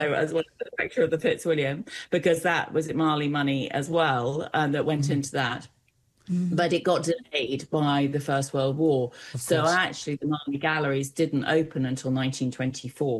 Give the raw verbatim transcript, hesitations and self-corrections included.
as well as the picture of the Fitzwilliam, because that was Mali money as well, and that went into that. But it got delayed by the First World War. Of So course. actually, the Mali galleries didn't open until nineteen twenty-four.